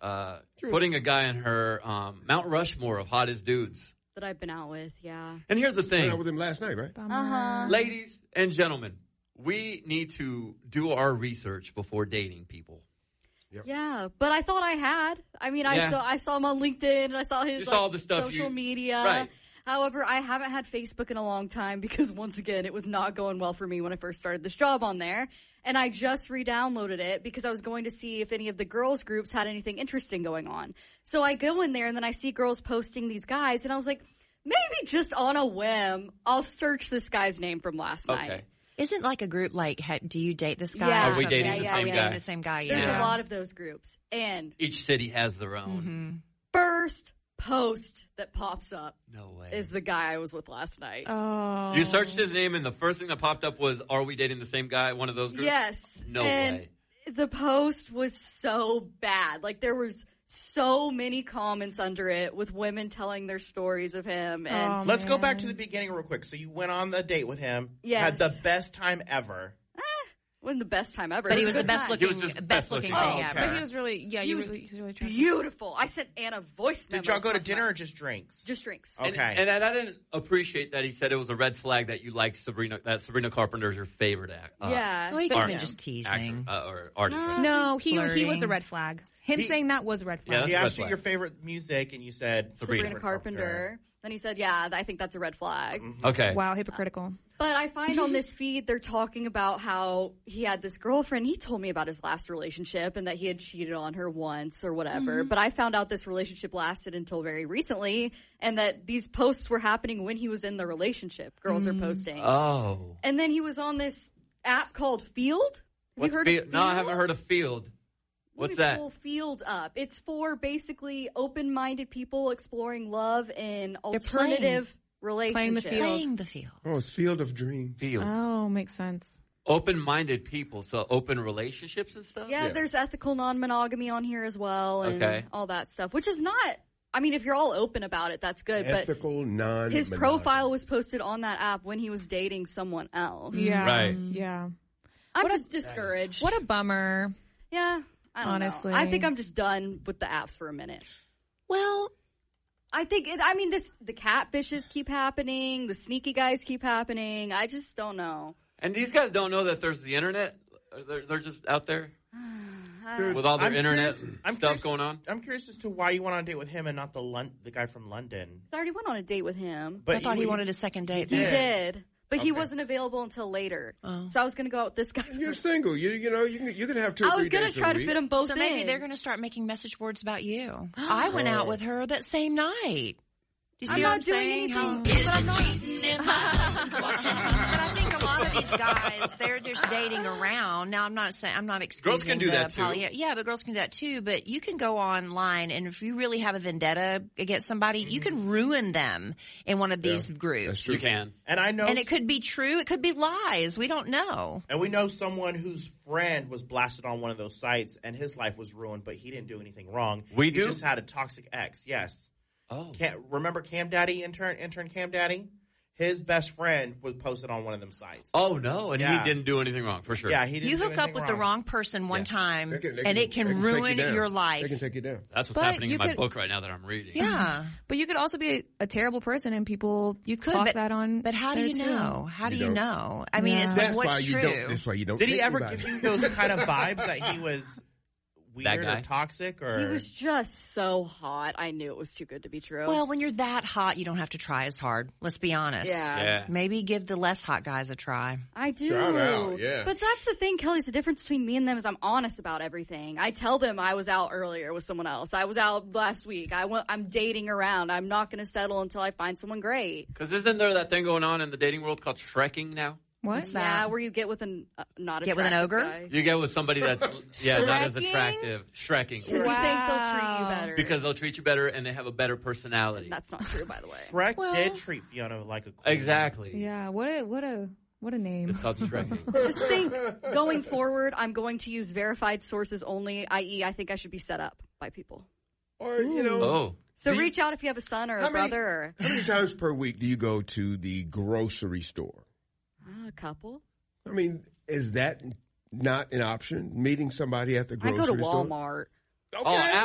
putting a guy in her Mount Rushmore of hottest dudes that I've been out with. Yeah. And here's the thing. You went out with him last night, right? Ladies and gentlemen, we need to do our research before dating people. Yep. Yeah, but I thought I had. I mean, I saw him on LinkedIn, and I saw his all the stuff social media. Right. However, I haven't had Facebook in a long time because, once again, it was not going well for me when I first started this job on there. And I just re-downloaded it because I was going to see if any of the girls' groups had anything interesting going on. So I go in there, and then I see girls posting these guys, and I was like, maybe just on a whim, I'll search this guy's name from last night. Isn't like a group like, do you date this guy? Yeah. Are we dating the same guy? There's a lot of those groups. And each city has their own. First post that pops up no way is the guy I was with last night. Oh. You searched his name, and the first thing that popped up was, are we dating the same guy? One of those groups? Yes. No and way. The post was so bad. Like, there was so many comments under it with women telling their stories of him. And let's go back to the beginning real quick. So you went on the date with him. Yes. Had the best time ever. Wasn't the best time ever. But he was the best looking thing ever. But he was really, he was really beautiful. I sent Anna voice memos. Did y'all go to dinner or just drinks? Just drinks. Okay. And I didn't appreciate that he said it was a red flag that you liked Sabrina Carpenter is your favorite actor. Yeah. Well, he could have been just teasing. Or artist. Right? No, he was a red flag. Saying that was a red flag. Yeah, he asked you your favorite music, and you said Sabrina Carpenter. Then he said, yeah, I think that's a red flag. Okay. Wow, hypocritical. But I find on this feed, they're talking about how he had this girlfriend. He told me about his last relationship and that he had cheated on her once or whatever. But I found out this relationship lasted until very recently and that these posts were happening when he was in the relationship. Girls are posting. Oh. And then he was on this app called Field. Have you heard of Field? No, I haven't heard of Field. What's that? Pull Field up. It's for basically open-minded people exploring love in alternative relationships. Playing the field. Oh, it's Field of Dreams. Field. Oh, makes sense. Open-minded people, so open relationships and stuff? Yeah, there's ethical non-monogamy on here as well and all that stuff, which is not, I mean, if you're all open about it, that's good. Ethical non-monogamy. His profile was posted on that app when he was dating someone else. Yeah. Right. Yeah. I'm just discouraged. What a bummer. Yeah. I don't Honestly. know. I think I'm just done with the apps for a minute. Well, I think, the catfishes keep happening. The sneaky guys keep happening. I just don't know. And these guys don't know that there's the internet? They're just out there with all their internet stuff going on? I'm curious as to why you went on a date with him and not the guy from London. So I already went on a date with him. But I thought he wanted a second date. He did. But he wasn't available until later. So I was going to go out with this guy. You're single. You can have 2 or 3 days I was going to try to fit them both in. So maybe they're going to start making message boards about you. I went out with her that same night. Do you see what I'm saying? But I think a lot of these guys, they're just dating around. Now, I'm not excusing girls can do that too. Yeah, but girls can do that too. But you can go online, and if you really have a vendetta against somebody, you can ruin them in one of these groups. That's true. You can. And I know, and it could be true. It could be lies. We don't know. And we know someone whose friend was blasted on one of those sites, and his life was ruined, but he didn't do anything wrong. We He do? just had a toxic ex. Yes. Oh. Remember Cam Daddy, intern Cam Daddy? His best friend was posted on one of them sites. Oh, no. And Yeah. he didn't do anything wrong, for sure. Yeah, he didn't You do hook up anything with the wrong. wrong person one time, They can and it take can you ruin down. your life. They can take you down. That's what's But happening in you my could- book right now that I'm reading. Yeah. But you could also be a terrible person, and people You could, talk but, that on. but how do there you too. know? How do You you don't. know? I mean, Yeah. it's like, That's what's why you true? don't. That's why you don't. Did he date ever anybody. give you those kind of vibes that he was That weird guy? or toxic? Or He was just so hot. I knew it was too good to be true. Well, when you're that hot, you don't have to try as hard. Let's be honest. Yeah. Maybe give the less hot guys a try. I do. Shout out, yeah. But that's the thing, Kelly. The difference between me and them is I'm honest about everything. I tell them I was out earlier with someone else. I was out last week. I'm dating around. I'm not going to settle until I find someone great. Because isn't there that thing going on in the dating world called Shrekking now? What? Yeah, where you get with an not Get with an attractive ogre? guy. You get with somebody that's not as Shrekking? attractive. Shrekking. Because you think they'll treat you better. Because they'll treat you better and they have a better personality. That's not true, by the way. Shrek did treat Fiona like a queen. Exactly. Yeah. What a name. It's called Shrekking. Just think, going forward, I'm going to use verified sources only, i.e. I think I should be set up by people. Or, you know. Oh. So Do you- reach out if you have a son or How a many- brother or How many times per week do you go to the grocery store? a couple. I mean, is that not an option? Meeting somebody at the I grocery go to store? Walmart. Okay. Oh, absolutely.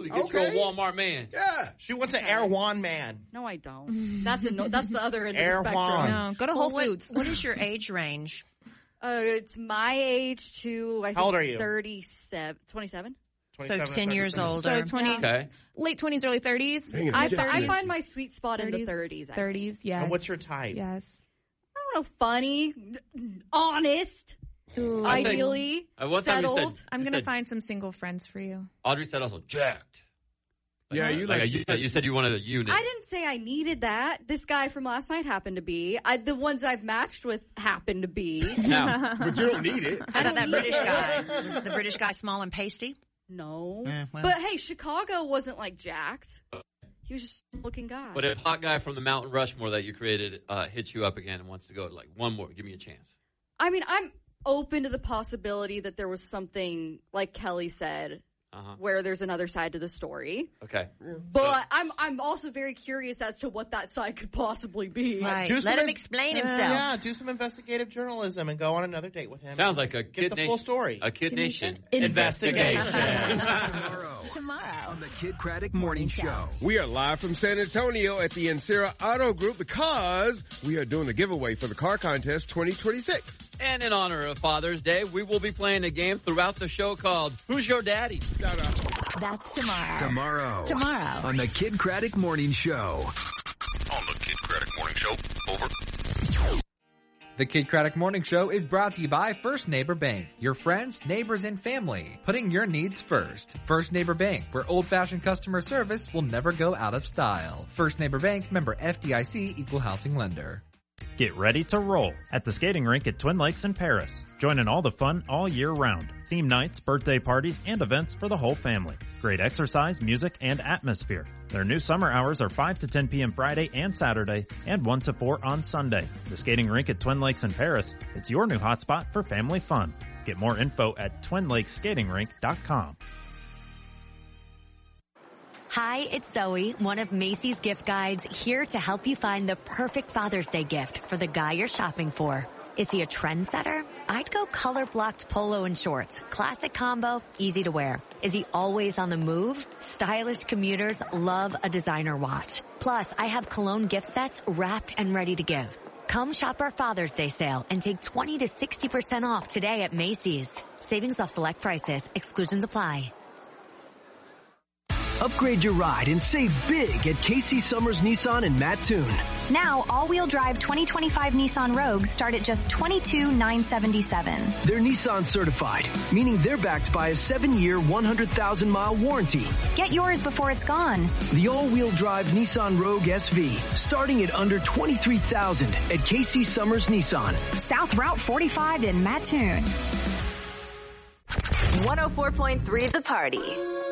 Absolutely. Get you a Walmart man. Yeah. She wants an Erewhon man. No, I don't. That's the other end of the spectrum. No, go to Whole Foods. What is your age range? It's my age to, I think, How old are you? 27. So 10 years older. So 20, Okay. late 20s, early 30s. Dang it, I just- find my sweet spot in the 30s. 30s, yes. And what's your type? Yes. I don't know, funny, honest, ideally, One time you settled. said, I'm going to find some single friends for you. Audrey said also jacked. Yeah, you Like like. you said you wanted a unit. I didn't say I needed that. This guy from last night happened to be. The ones I've matched with happen to be. Now, But you don't need it. How about that British guy? Was the British guy small and pasty? No. Well. But hey, Chicago wasn't like jacked. He was just a looking guy. but if hot guy from the Mountain Rushmore that you created hits you up again and wants to go, like, one more, give me a chance. I mean, I'm open to the possibility that there was something, like Kelly said, where there's another side to the story. Okay. But I'm also very curious as to what that side could possibly be. Right. Do some Let him in- explain himself. Yeah, do some investigative journalism and go on another date with him. Sounds like a Get Kid the Nation. full story. A Kid Nation Investigation. Tomorrow on the Kid Craddock Morning Show. We are live from San Antonio at the Encera Auto Group because we are doing the giveaway for the car contest 2026. And in honor of Father's Day, we will be playing a game throughout the show called Who's Your Daddy? Shout out. That's tomorrow. Tomorrow on the Kid Craddock Morning Show. On the Kid Craddock Morning Show. Over. The Kid Craddock Morning Show is brought to you by First Neighbor Bank. Your friends, neighbors, and family. Putting your needs first. First Neighbor Bank, where old-fashioned customer service will never go out of style. First Neighbor Bank, member FDIC, equal housing lender. Get ready to roll at the skating rink at Twin Lakes in Paris. Join in all the fun all year round. Theme nights, birthday parties, and events for the whole family. Great exercise, music, and atmosphere. Their new summer hours are 5 to 10 p.m. Friday and Saturday, and 1 to 4 on Sunday. The skating rink at Twin Lakes in Paris, it's your new hotspot for family fun. Get more info at twinlakeskatingrink.com. Hi, it's Zoe, one of Macy's gift guides, here to help you find the perfect Father's Day gift for the guy you're shopping for. Is he a trendsetter? I'd go color-blocked polo and shorts. Classic combo, easy to wear. Is he always on the move? Stylish commuters love a designer watch. Plus, I have cologne gift sets wrapped and ready to give. Come shop our Father's Day sale and take 20 to 60% off today at Macy's. Savings off select prices. Exclusions apply. Upgrade your ride and save big at Casey Summers Nissan in Mattoon. Now, all-wheel drive 2025 Nissan Rogues start at just $22,977. They're Nissan certified, meaning they're backed by a 7-year, 100,000-mile warranty. Get yours before it's gone. The all-wheel drive Nissan Rogue SV, starting at under $23,000 at Casey Summers Nissan. South Route 45 in Mattoon. 104.3 The Party.